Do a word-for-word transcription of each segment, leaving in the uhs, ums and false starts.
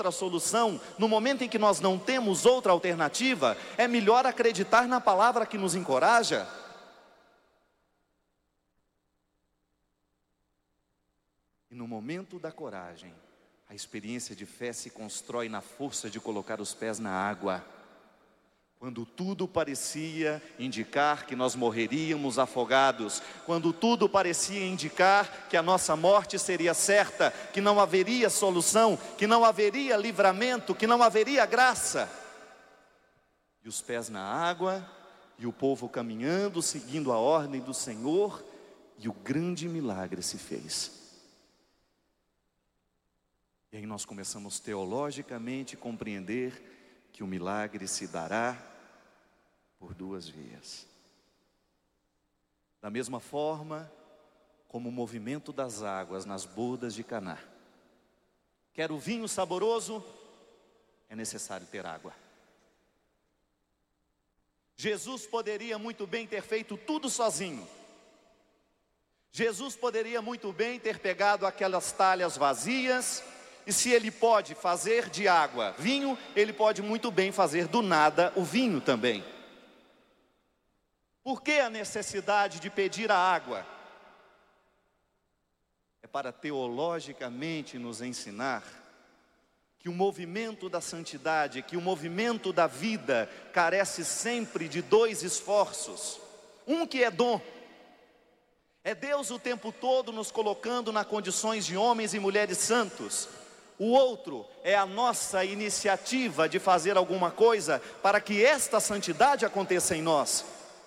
outra solução, no momento em que nós não temos outra alternativa, é melhor acreditar na palavra que nos encoraja. E no momento da coragem, a experiência de fé se constrói na força de colocar os pés na água. Quando tudo parecia indicar que nós morreríamos afogados, quando tudo parecia indicar que a nossa morte seria certa, que não haveria solução, que não haveria livramento, que não haveria graça. E os pés na água, e o povo caminhando, seguindo a ordem do Senhor, e o grande milagre se fez. E aí nós começamos teologicamente a compreender que o milagre se dará por duas vias. Da mesma forma como o movimento das águas nas bodas de Caná. Quer o vinho saboroso? É necessário ter água. Jesus poderia muito bem ter feito tudo sozinho. Jesus poderia muito bem ter pegado aquelas talhas vazias, e se ele pode fazer de água vinho, ele pode muito bem fazer do nada o vinho também. Por que a necessidade de pedir a água? É para teologicamente nos ensinar que o movimento da santidade, que o movimento da vida carece sempre de dois esforços. Um que é dom. É Deus o tempo todo nos colocando nas condições de homens e mulheres santos. O outro é a nossa iniciativa de fazer alguma coisa para que esta santidade aconteça em nós.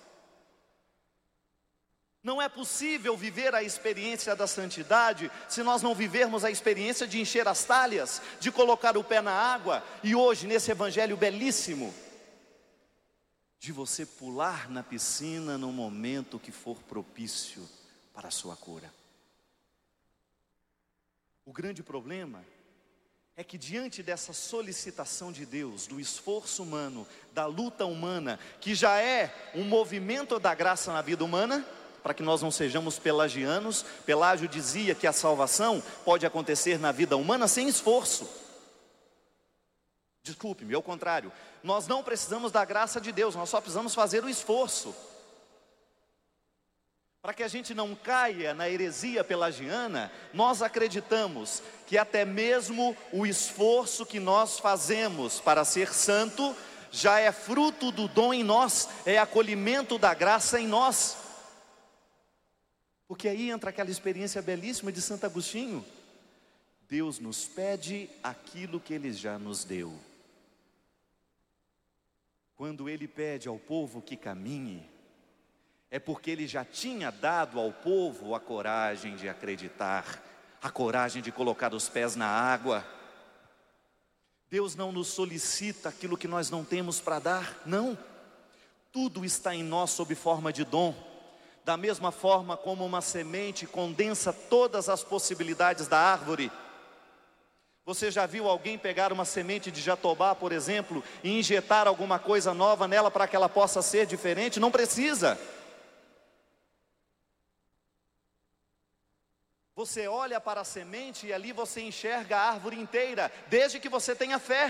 Não é possível viver a experiência da santidade se nós não vivermos a experiência de encher as talhas, de colocar o pé na água, e hoje nesse evangelho belíssimo, de você pular na piscina no momento que for propício para a sua cura. O grande problema é que diante dessa solicitação de Deus, do esforço humano, da luta humana, que já é um movimento da graça na vida humana, para que nós não sejamos pelagianos. Pelágio dizia que a salvação pode acontecer na vida humana sem esforço. Desculpe-me, é o contrário. Nós não precisamos da graça de Deus, nós só precisamos fazer o esforço. Para que a gente não caia na heresia pelagiana, nós acreditamos que até mesmo o esforço que nós fazemos para ser santo já é fruto do dom em nós, é acolhimento da graça em nós. Porque aí entra aquela experiência belíssima de Santo Agostinho. Deus nos pede aquilo que Ele já nos deu. Quando Ele pede ao povo que caminhe, é porque Ele já tinha dado ao povo a coragem de acreditar, a coragem de colocar os pés na água. Deus não nos solicita aquilo que nós não temos para dar, não. Tudo está em nós sob forma de dom. Da mesma forma como uma semente condensa todas as possibilidades da árvore. Você já viu alguém pegar uma semente de jatobá, por exemplo, e injetar alguma coisa nova nela para que ela possa ser diferente? Não precisa. Você olha para a semente e ali você enxerga a árvore inteira, desde que você tenha fé.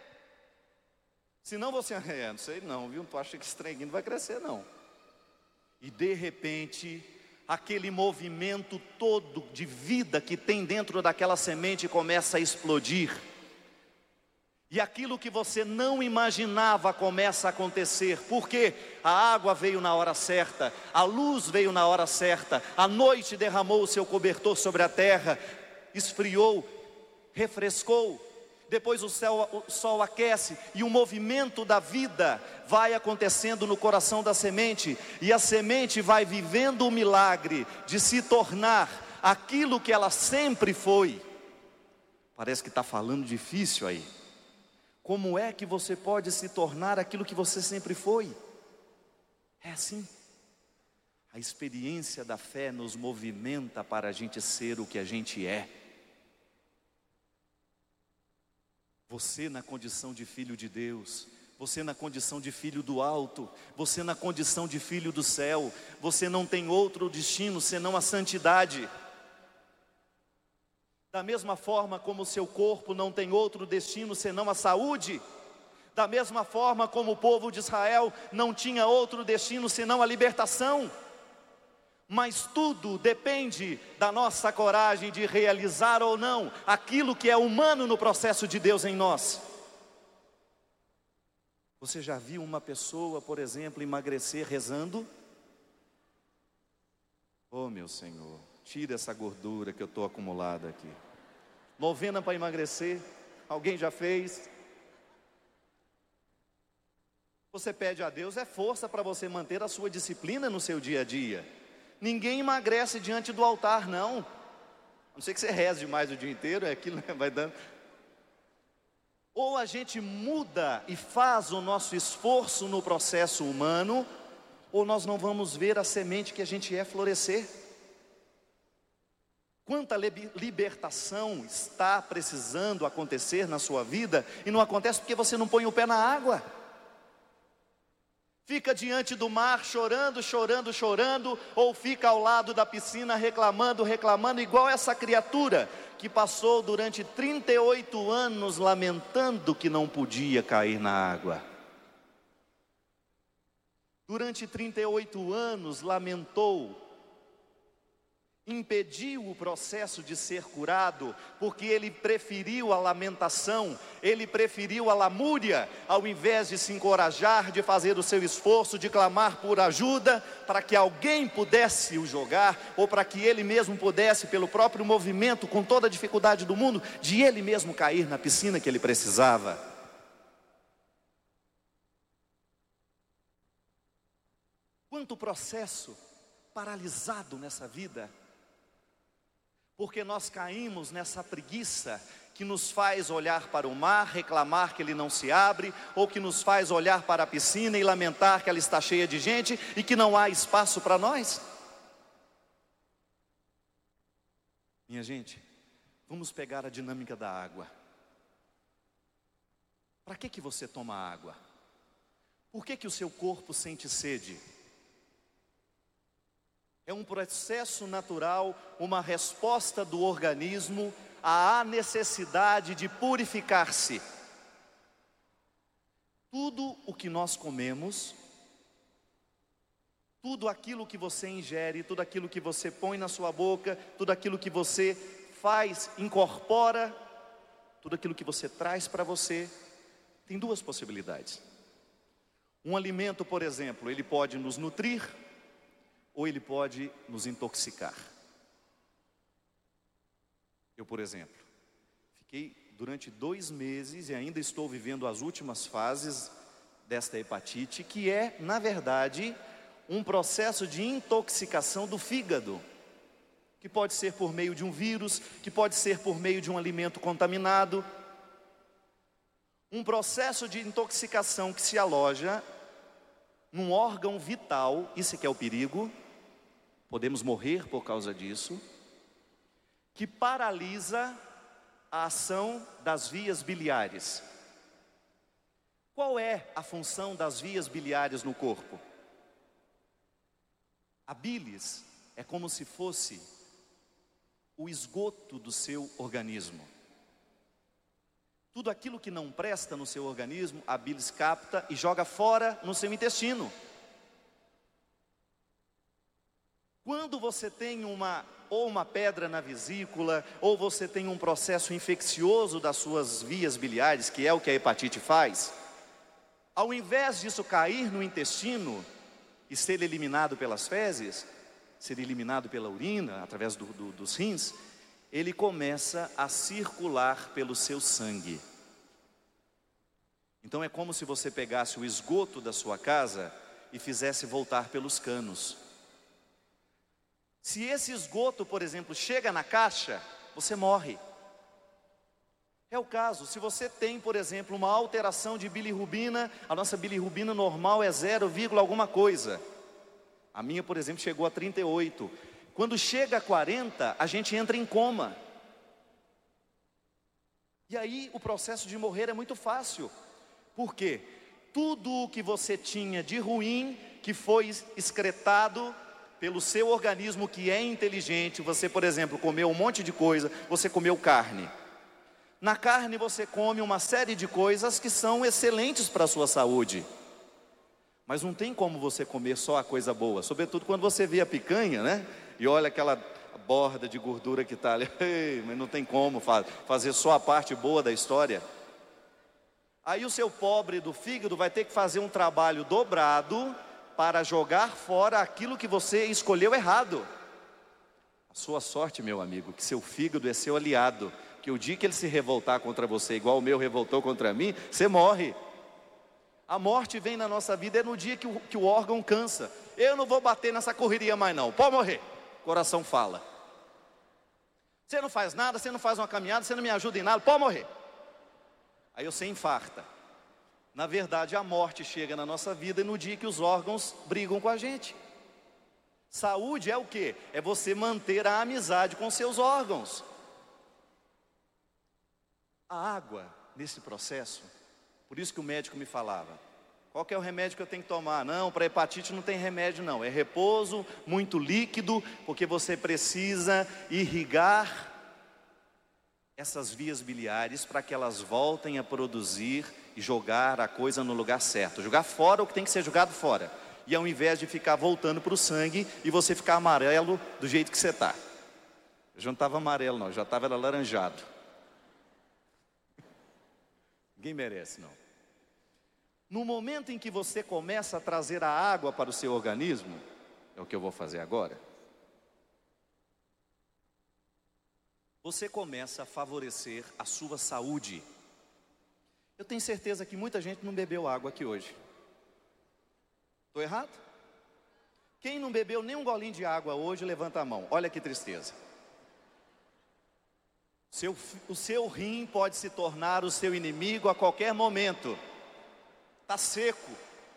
Senão você, é, não sei não, viu? Tu acha que esse trem não vai crescer não. E de repente, aquele movimento todo de vida que tem dentro daquela semente começa a explodir. E aquilo que você não imaginava começa a acontecer. Porque a água veio na hora certa, a luz veio na hora certa, a noite derramou o seu cobertor sobre a terra, esfriou, refrescou. Depois o, céu, o sol aquece e o movimento da vida vai acontecendo no coração da semente. E a semente vai vivendo o milagre de se tornar aquilo que ela sempre foi. Parece que está falando difícil aí. Como é que você pode se tornar aquilo que você sempre foi? É assim. A experiência da fé nos movimenta para a gente ser o que a gente é. Você na condição de filho de Deus, você na condição de filho do alto, você na condição de filho do céu, você não tem outro destino senão a santidade. Da mesma forma como o seu corpo não tem outro destino senão a saúde, da mesma forma como o povo de Israel não tinha outro destino senão a libertação. Mas tudo depende da nossa coragem de realizar ou não aquilo que é humano no processo de Deus em nós. Você já viu uma pessoa, por exemplo, emagrecer rezando? Oh, meu Senhor, tira essa gordura que eu estou acumulada aqui. Novena para emagrecer, alguém já fez? Você pede a Deus é força para você manter a sua disciplina no seu dia a dia. Ninguém emagrece diante do altar, não. A não ser que você reze demais o dia inteiro, é aquilo, né? Vai dando. Ou a gente muda e faz o nosso esforço no processo humano, ou nós não vamos ver a semente que a gente é florescer. Quanta libertação está precisando acontecer na sua vida, e não acontece porque você não põe o pé na água. Fica diante do mar chorando, chorando, chorando, ou fica ao lado da piscina reclamando, reclamando, igual essa criatura que passou durante trinta e oito anos lamentando que não podia cair na água. Durante trinta e oito anos lamentou, impediu o processo de ser curado, porque ele preferiu a lamentação, ele preferiu a lamúria, ao invés de se encorajar, de fazer o seu esforço, de clamar por ajuda, para que alguém pudesse o jogar, ou para que ele mesmo pudesse, pelo próprio movimento, com toda a dificuldade do mundo, de ele mesmo cair na piscina que ele precisava. Quanto processo paralisado nessa vida, porque nós caímos nessa preguiça que nos faz olhar para o mar, reclamar que ele não se abre, ou que nos faz olhar para a piscina e lamentar que ela está cheia de gente e que não há espaço para nós. Minha gente, vamos pegar a dinâmica da água. Para que que você toma água? Por que que o seu corpo sente sede? É um processo natural, uma resposta do organismo à necessidade de purificar-se. Tudo o que nós comemos, tudo aquilo que você ingere, tudo aquilo que você põe na sua boca, tudo aquilo que você faz, incorpora, tudo aquilo que você traz para você, tem duas possibilidades. Um alimento, por exemplo, ele pode nos nutrir, ou ele pode nos intoxicar. Eu, por exemplo, fiquei durante dois meses e ainda estou vivendo as últimas fases desta hepatite, que é, na verdade, um processo de intoxicação do fígado, que pode ser por meio de um vírus, que pode ser por meio de um alimento contaminado. Um processo de intoxicação que se aloja num órgão vital, isso é que é o perigo. Podemos morrer por causa disso, que paralisa a ação das vias biliares. Qual é a função das vias biliares no corpo? A bilis é como se fosse o esgoto do seu organismo. Tudo aquilo que não presta no seu organismo, a bilis capta e joga fora no seu intestino. Quando você tem uma, ou uma pedra na vesícula, ou você tem um processo infeccioso das suas vias biliares, que é o que a hepatite faz, ao invés disso cair no intestino e ser eliminado pelas fezes, ser eliminado pela urina, através do, do, dos rins, ele começa a circular pelo seu sangue. Então é como se você pegasse o esgoto da sua casa e fizesse voltar pelos canos. Se esse esgoto, por exemplo, chega na caixa, você morre. É o caso, se você tem, por exemplo, uma alteração de bilirrubina, a nossa bilirrubina normal é zero, alguma coisa. A minha, por exemplo, chegou a trinta e oito. Quando chega a quarenta, a gente entra em coma. E aí o processo de morrer é muito fácil. Por quê? Tudo o que você tinha de ruim, que foi excretado, pelo seu organismo que é inteligente, você, por exemplo, comeu um monte de coisa, você comeu carne. Na carne você come uma série de coisas que são excelentes para a sua saúde. Mas não tem como você comer só a coisa boa, sobretudo quando você vê a picanha, né? E olha aquela borda de gordura que está ali, mas não tem como fazer só a parte boa da história. Aí o seu pobre do fígado vai ter que fazer um trabalho dobrado para jogar fora aquilo que você escolheu errado. A sua sorte, meu amigo, que seu fígado é seu aliado, que o dia que ele se revoltar contra você, igual o meu revoltou contra mim, você morre. A morte vem na nossa vida é no dia que o, que o órgão cansa. Eu não vou bater nessa correria mais não, pode morrer. O coração fala. Você não faz nada, você não faz uma caminhada, você não me ajuda em nada, pode morrer. Aí você infarta. Na verdade, a morte chega na nossa vida no dia que os órgãos brigam com a gente. Saúde é o quê? É você manter a amizade com seus órgãos. A água, nesse processo, por isso que o médico me falava, qual que é o remédio que eu tenho que tomar? Não, para hepatite não tem remédio não, é repouso, muito líquido, porque você precisa irrigar essas vias biliares para que elas voltem a produzir e jogar a coisa no lugar certo, jogar fora o que tem que ser jogado fora, e ao invés de ficar voltando para o sangue e você ficar amarelo do jeito que você está. Eu já não estava amarelo não, já estava alaranjado. Ninguém merece não. No momento em que você começa a trazer a água para o seu organismo, é o que eu vou fazer agora, você começa a favorecer a sua saúde. Eu tenho certeza que muita gente não bebeu água aqui hoje. Estou errado? Quem não bebeu nem um golinho de água hoje, levanta a mão. Olha que tristeza. Seu, o seu rim pode se tornar o seu inimigo a qualquer momento. Está seco.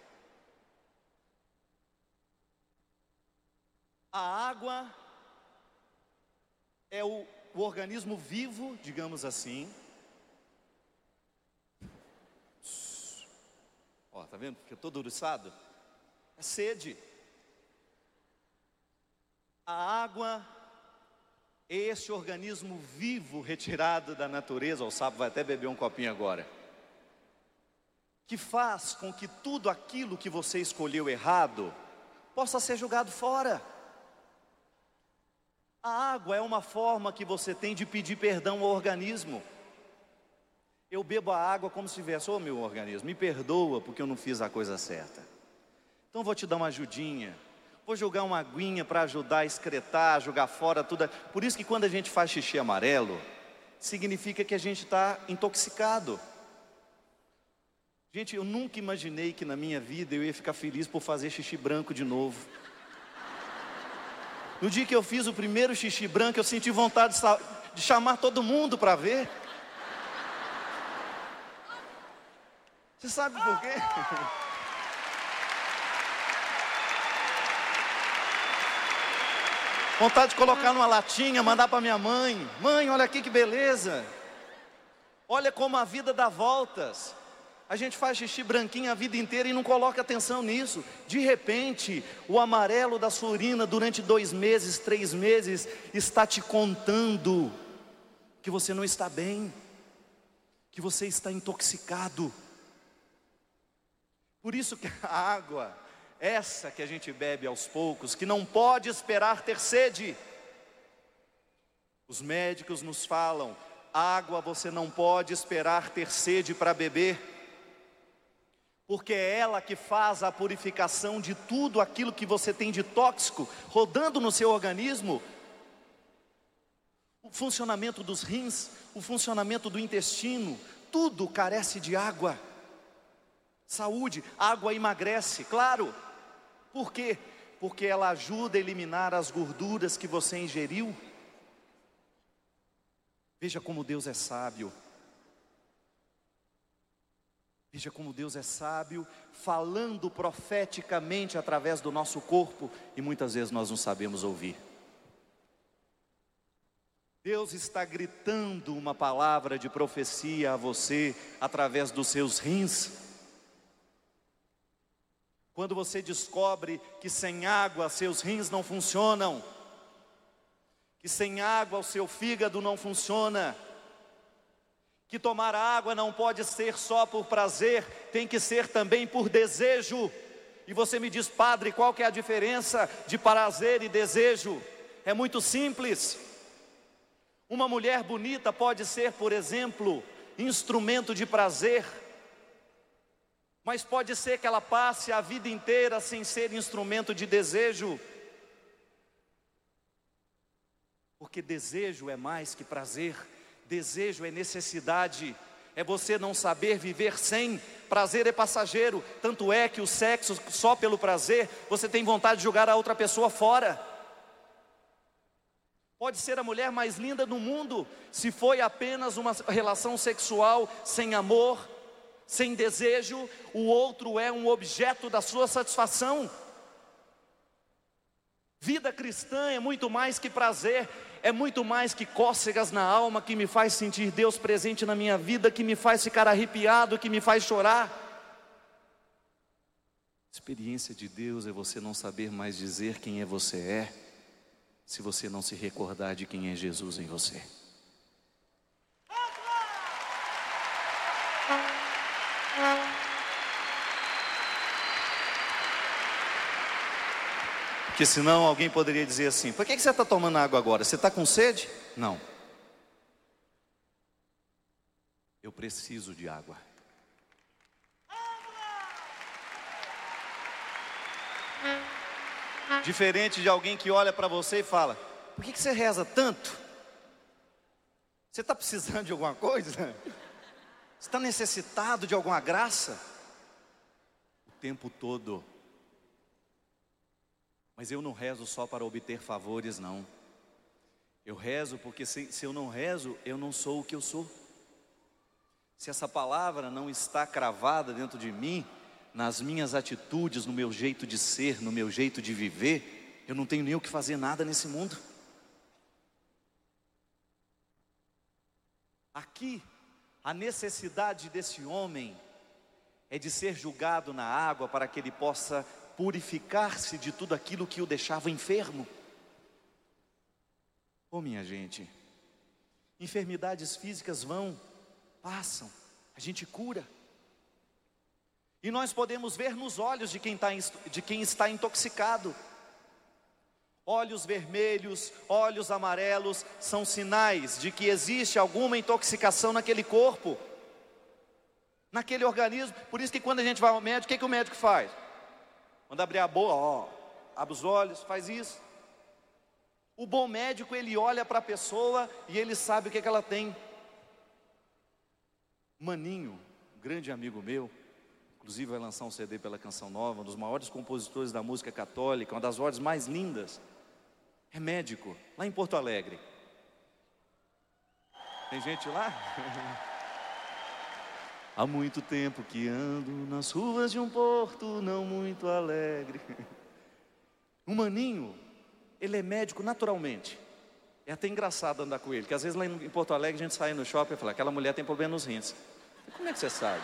A água é o, o organismo vivo, digamos assim. Ó, tá vendo? Fica todo ouriçado. É sede. A água é esse organismo vivo retirado da natureza. O sapo vai até beber um copinho agora. Que faz com que tudo aquilo que você escolheu errado possa ser jogado fora. A água é uma forma que você tem de pedir perdão ao organismo. Eu bebo a água como se tivesse, ô meu organismo, me perdoa porque eu não fiz a coisa certa. Então vou te dar uma ajudinha, vou jogar uma aguinha para ajudar a excretar, jogar fora tudo. Por isso que quando a gente faz xixi amarelo, significa que a gente está intoxicado. Gente, eu nunca imaginei que na minha vida eu ia ficar feliz por fazer xixi branco de novo. No dia que eu fiz o primeiro xixi branco, eu senti vontade de, de chamar todo mundo para ver. Você sabe por quê? Vontade de colocar numa latinha, mandar para minha mãe. Mãe, olha aqui que beleza. Olha como a vida dá voltas. A gente faz xixi branquinho a vida inteira e não coloca atenção nisso. De repente, o amarelo da sua urina durante dois meses, três meses, está te contando que você não está bem, que você está intoxicado. Por isso que a água, essa que a gente bebe aos poucos, que não pode esperar ter sede. Os médicos nos falam, água você não pode esperar ter sede para beber. Porque é ela que faz a purificação de tudo aquilo que você tem de tóxico rodando no seu organismo. O funcionamento dos rins, o funcionamento do intestino, tudo carece de água. Saúde, água emagrece, claro. Por quê? Porque ela ajuda a eliminar as gorduras que você ingeriu. Veja como Deus é sábio. Veja como Deus é sábio, falando profeticamente através do nosso corpo, e muitas vezes nós não sabemos ouvir. Deus está gritando uma palavra de profecia a você, através dos seus rins. Quando você descobre que sem água seus rins não funcionam, que sem água o seu fígado não funciona, que tomar água não pode ser só por prazer, tem que ser também por desejo. E você me diz: padre, qual que é a diferença de prazer e desejo? É muito simples. Uma mulher bonita pode ser, por exemplo, instrumento de prazer, mas pode ser que ela passe a vida inteira sem ser instrumento de desejo. Porque desejo é mais que prazer, desejo é necessidade, é você não saber viver sem. Prazer é passageiro, tanto é que o sexo, só pelo prazer, você tem vontade de jogar a outra pessoa fora. Pode ser a mulher mais linda do mundo, se foi apenas uma relação sexual sem amor, sem desejo, o outro é um objeto da sua satisfação. Vida cristã é muito mais que prazer, é muito mais que cócegas na alma, que me faz sentir Deus presente na minha vida, que me faz ficar arrepiado, que me faz chorar. Experiência de Deus é você não saber mais dizer quem é você é, se você não se recordar de quem é Jesus em você. Porque senão alguém poderia dizer assim: por que você está tomando água agora? Você está com sede? Não. Eu preciso de água. Diferente de alguém que olha para você e fala: por que você reza tanto? Você está precisando de alguma coisa? Você está necessitado de alguma graça? O tempo todo. Mas eu não rezo só para obter favores, não. Eu rezo porque se, se eu não rezo, eu não sou o que eu sou. Se essa palavra não está cravada dentro de mim, nas minhas atitudes, no meu jeito de ser, no meu jeito de viver, eu não tenho nem o que fazer nada nesse mundo. Aqui, a necessidade desse homem é de ser julgado na água para que ele possa purificar-se de tudo aquilo que o deixava enfermo. Oh, minha gente, enfermidades físicas vão, passam, a gente cura. E nós podemos ver nos olhos de quem está, de quem está intoxicado. Olhos vermelhos, olhos amarelos, são sinais de que existe alguma intoxicação naquele corpo, naquele organismo. Por isso que quando a gente vai ao médico, o que, que o médico faz? Manda abrir a boca, ó, abre os olhos, faz isso. O bom médico, ele olha para a pessoa e ele sabe o que, que ela tem. Maninho, um grande amigo meu, inclusive vai lançar um C D pela Canção Nova, um dos maiores compositores da música católica, uma das vozes mais lindas, é médico, lá em Porto Alegre. Tem gente lá? Há muito tempo que ando nas ruas de um porto não muito alegre. Um maninho, ele é médico naturalmente. É até engraçado andar com ele, porque às vezes lá em Porto Alegre a gente sai no shopping e fala: aquela mulher tem problema nos rins. Como é que você sabe?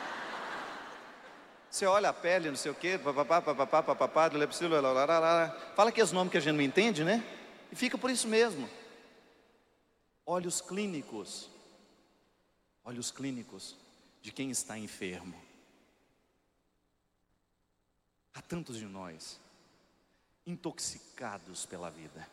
Você olha a pele, não sei o quê, papapá, papapá, papapá, fala aqueles nomes que a gente não entende, né? E fica por isso mesmo. Olhos clínicos, olhos clínicos de quem está enfermo. Há tantos de nós intoxicados pela vida.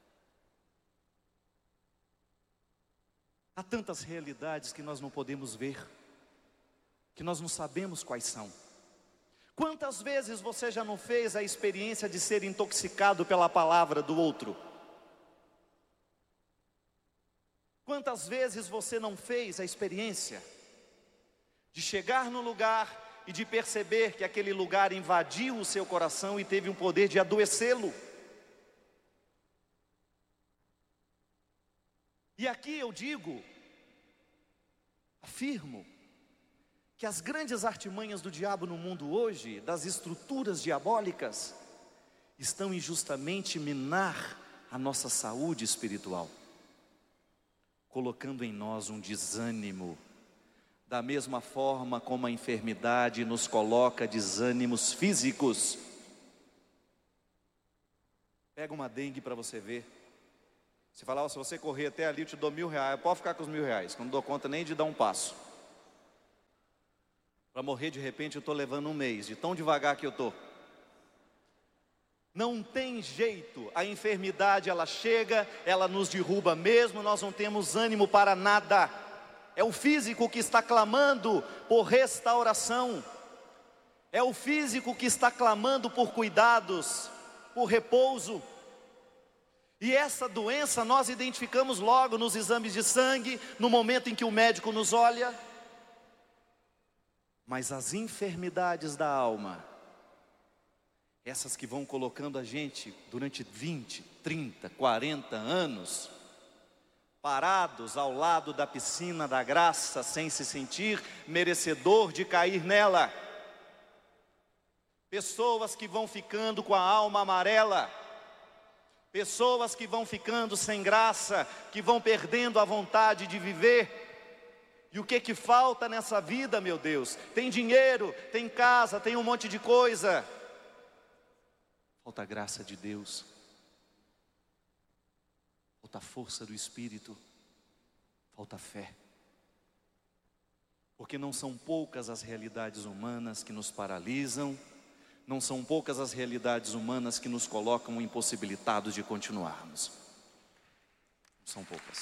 Há tantas realidades que nós não podemos ver, que nós não sabemos quais são. Quantas vezes você já não fez a experiência de ser intoxicado pela palavra do outro? Quantas vezes você não fez a experiência de chegar no lugar e de perceber que aquele lugar invadiu o seu coração e teve um poder de adoecê-lo? E aqui eu digo, afirmo, que as grandes artimanhas do diabo no mundo hoje, das estruturas diabólicas, estão em justamente minar a nossa saúde espiritual, colocando em nós um desânimo, Da mesma forma como a enfermidade nos coloca desânimos físicos. Pega uma dengue para você ver. Você fala, oh, se você correr até ali eu te dou mil reais. Pode ficar com os mil reais, que eu não dou conta nem de dar um passo. Para morrer de repente eu estou levando um mês, de tão devagar que eu estou. Não tem jeito, a enfermidade ela chega, ela nos derruba mesmo, nós não temos ânimo para nada. É o físico que está clamando por restauração. É o físico que está clamando por cuidados, por repouso. E essa doença nós identificamos logo nos exames de sangue, no momento em que o médico nos olha. Mas as enfermidades da alma, essas que vão colocando a gente durante vinte, trinta, quarenta anos, parados ao lado da piscina da graça, sem se sentir merecedor de cair nela. Pessoas que vão ficando com a alma amarela, pessoas que vão ficando sem graça, que vão perdendo a vontade de viver. E o que que falta nessa vida, meu Deus? Tem dinheiro, tem casa, tem um monte de coisa. Falta a graça de Deus. Falta a força do Espírito. Falta fé. Porque não são poucas as realidades humanas que nos paralisam. Não são poucas as realidades humanas que nos colocam impossibilitados de continuarmos. Não são poucas.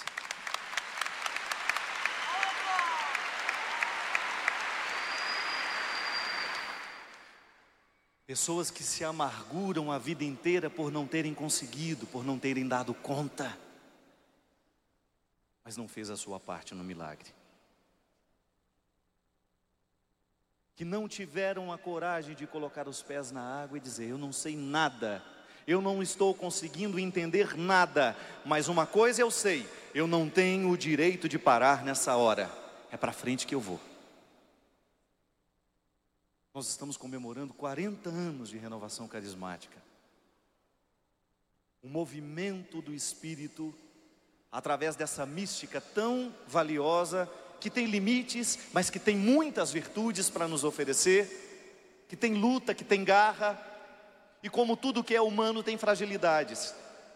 Pessoas que se amarguram a vida inteira por não terem conseguido, por não terem dado conta, mas não fez a sua parte no milagre. Que não tiveram a coragem de colocar os pés na água e dizer, eu não sei nada, eu não estou conseguindo entender nada, mas uma coisa eu sei, eu não tenho o direito de parar nessa hora, é para frente que eu vou. Nós estamos comemorando quarenta anos de renovação carismática. O movimento do Espírito, através dessa mística tão valiosa, que tem limites, mas que tem muitas virtudes para nos oferecer, que tem luta, que tem garra, e como tudo que é humano tem fragilidades.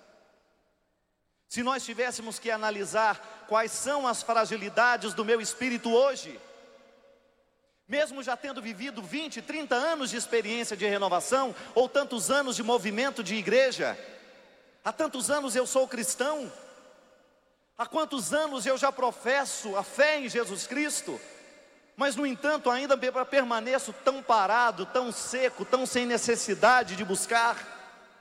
Se nós tivéssemos que analisar quais são as fragilidades do meu espírito hoje, mesmo já tendo vivido vinte, trinta anos de experiência de renovação, ou tantos anos de movimento de igreja, há tantos anos eu sou cristão, há quantos anos eu já professo a fé em Jesus Cristo, mas no entanto ainda permaneço tão parado, tão seco, tão sem necessidade de buscar,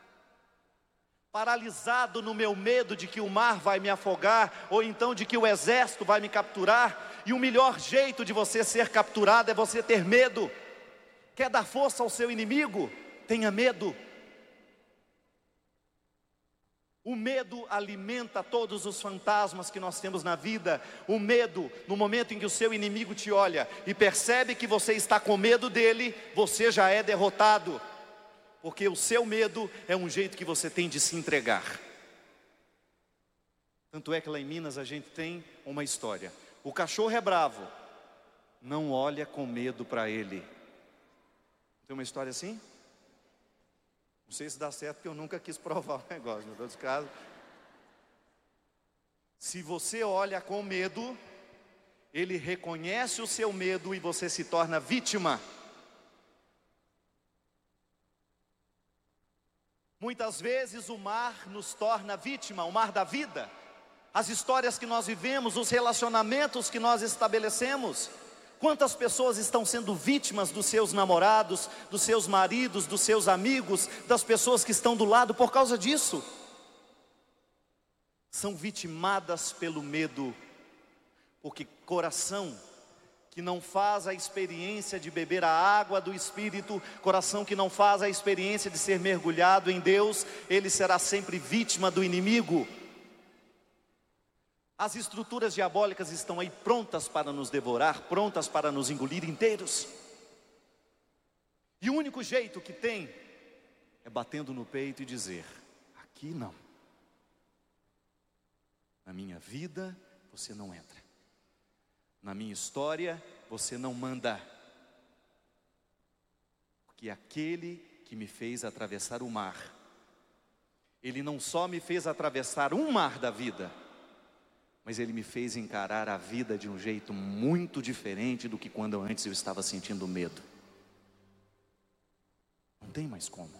paralisado no meu medo de que o mar vai me afogar, ou então de que o exército vai me capturar. E o melhor jeito de você ser capturado é você ter medo. Quer dar força ao seu inimigo? Tenha medo. O medo alimenta todos os fantasmas que nós temos na vida. O medo, no momento em que o seu inimigo te olha e percebe que você está com medo dele, você já é derrotado. Porque o seu medo é um jeito que você tem de se entregar. Tanto é que lá em Minas a gente tem uma história. O cachorro é bravo, não olha com medo para ele. Tem uma história assim? Não sei se dá certo, porque eu nunca quis provar o negócio, em todos os casos. Se você olha com medo, ele reconhece o seu medo e você se torna vítima. Muitas vezes o mar nos torna vítima, o mar da vida. As histórias que nós vivemos, os relacionamentos que nós estabelecemos. Quantas pessoas estão sendo vítimas dos seus namorados, dos seus maridos, dos seus amigos, das pessoas que estão do lado por causa disso? São vitimadas pelo medo, porque coração que não faz a experiência de beber a água do Espírito, coração que não faz a experiência de ser mergulhado em Deus, ele será sempre vítima do inimigo. As estruturas diabólicas estão aí prontas para nos devorar, prontas para nos engolir inteiros. E o único jeito que tem é batendo no peito e dizer, aqui não. Na minha vida você não entra. Na minha história você não manda. Porque aquele que me fez atravessar o mar, ele não só me fez atravessar um mar da vida, mas ele me fez encarar a vida de um jeito muito diferente do que quando antes eu estava sentindo medo. Não tem mais como.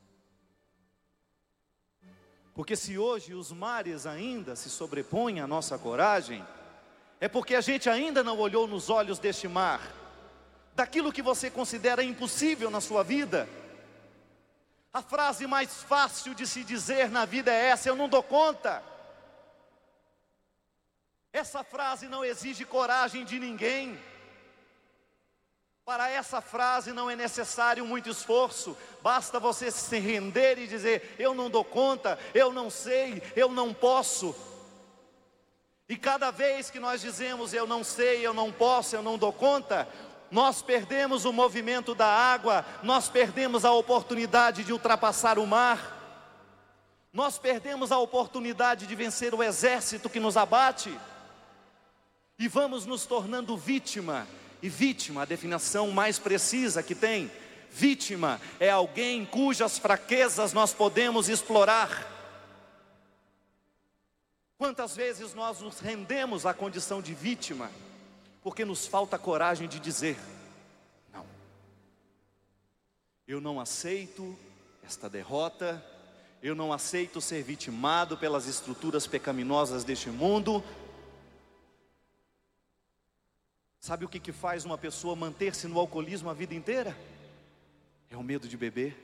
Porque se hoje os mares ainda se sobrepõem à nossa coragem, é porque a gente ainda não olhou nos olhos deste mar, daquilo que você considera impossível na sua vida. A frase mais fácil de se dizer na vida é essa: eu não dou conta. Essa frase não exige coragem de ninguém. Para essa frase não é necessário muito esforço, basta você se render e dizer: eu não dou conta, eu não sei, eu não posso. E cada vez que nós dizemos eu não sei, eu não posso, eu não dou conta, nós perdemos o movimento da água, nós perdemos a oportunidade de ultrapassar o mar, nós perdemos a oportunidade de vencer o exército que nos abate, e vamos nos tornando vítima. E vítima, a definição mais precisa que tem: vítima é alguém cujas fraquezas nós podemos explorar. Quantas vezes nós nos rendemos à condição de vítima, porque nos falta coragem de dizer: não, eu não aceito esta derrota, eu não aceito ser vitimado pelas estruturas pecaminosas deste mundo. Sabe o que, que faz uma pessoa manter-se no alcoolismo a vida inteira? É o medo de beber.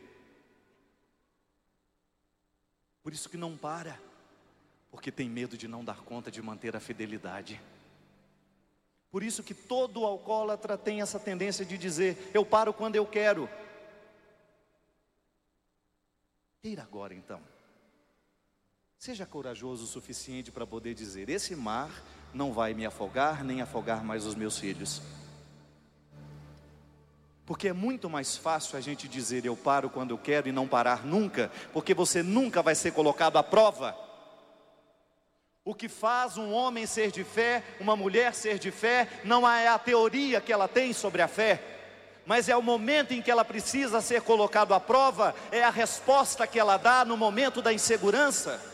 Por isso que não para, porque tem medo de não dar conta de manter a fidelidade. Por isso que todo alcoólatra tem essa tendência de dizer: eu paro quando eu quero. Queira agora então. Seja corajoso o suficiente para poder dizer: esse mar não vai me afogar, nem afogar mais os meus filhos. Porque é muito mais fácil a gente dizer eu paro quando eu quero e não parar nunca, porque você nunca vai ser colocado à prova. O que faz um homem ser de fé, uma mulher ser de fé, não é a teoria que ela tem sobre a fé, mas é o momento em que ela precisa ser colocado à prova, é a resposta que ela dá no momento da insegurança.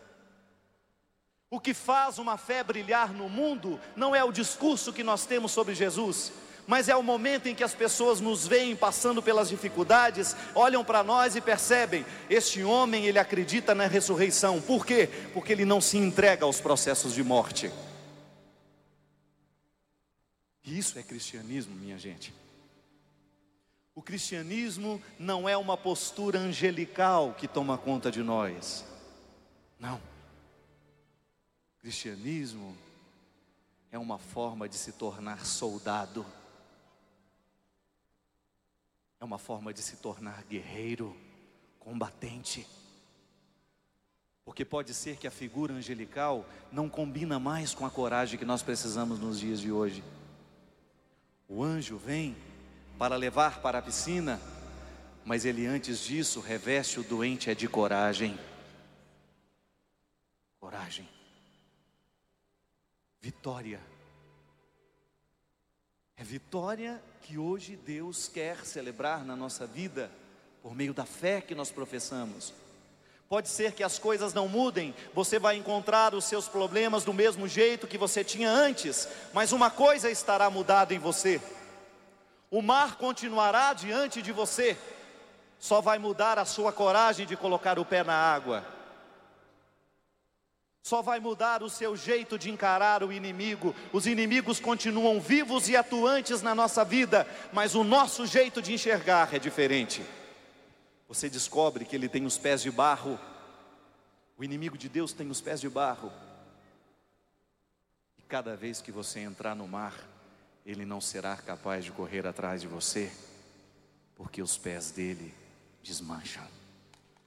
O que faz uma fé brilhar no mundo não é o discurso que nós temos sobre Jesus, mas é o momento em que as pessoas nos veem passando pelas dificuldades, olham para nós e percebem: este homem, ele acredita na ressurreição. Por quê? Porque ele não se entrega aos processos de morte. E isso é cristianismo, minha gente. O cristianismo não é uma postura angelical que toma conta de nós. Não. O cristianismo é uma forma de se tornar soldado. É uma forma de se tornar guerreiro, combatente. Porque pode ser que a figura angelical não combina mais com a coragem que nós precisamos nos dias de hoje. O anjo vem para levar para a piscina, mas ele antes disso reveste o doente é de coragem. Coragem. Vitória. É vitória que hoje Deus quer celebrar na nossa vida, por meio da fé que nós professamos. Pode ser que as coisas não mudem, você vai encontrar os seus problemas do mesmo jeito que você tinha antes, mas uma coisa estará mudada em você: o mar continuará diante de você, só vai mudar a sua coragem de colocar o pé na água. Só vai mudar o seu jeito de encarar o inimigo. Os inimigos continuam vivos e atuantes na nossa vida, mas o nosso jeito de enxergar é diferente. Você descobre que ele tem os pés de barro. O inimigo de Deus tem os pés de barro. E cada vez que você entrar no mar, ele não será capaz de correr atrás de você, porque os pés dele desmancham.